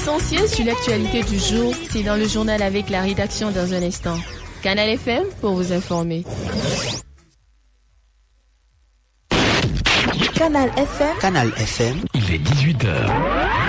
L'essentiel sur l'actualité du jour, c'est dans le journal avec la rédaction dans un instant. Canal FM pour vous informer. Canal FM. Il est 18h.